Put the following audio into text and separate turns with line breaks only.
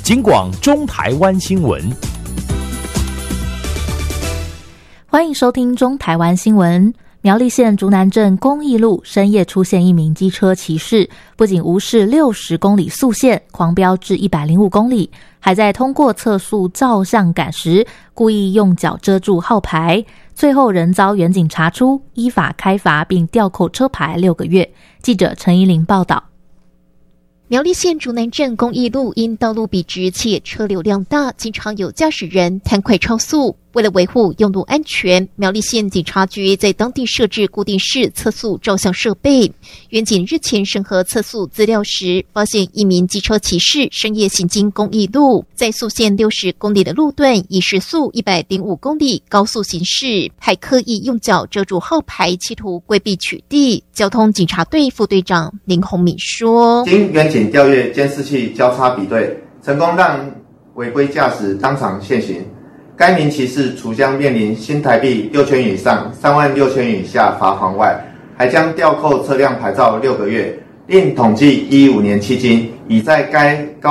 警广中台湾新闻。
欢迎收听中台湾新闻。苗栗县竹南镇公益路深夜出现一名机车骑士，不仅无视60公里速限，狂飙至105公里，还在通过测速照相杆时故意用脚遮住号牌，最后仍遭远警查出，依法开罚并吊扣车牌6个月。记者陈怡玲报道。
苗栗县竹南镇公益路因道路笔直且车流量大，经常有驾驶人贪快超速。为了维护用路安全，苗栗县警察局在当地设置固定式测速照相设备。远警日前审核测速资料时，发现一名机车骑士深夜行经公益路，在速限60公里的路段以时速105公里高速行驶，还刻意用脚遮住号牌，企图规避取缔。交通警察队副队长林宏敏说：“
经远警调阅监视器交叉比对，成功让违规驾驶当场现行。该名骑士除将面临新台币6千元以上36000元以下罚款外，还将吊扣车辆牌照6个月，另统计15年迄今已在该高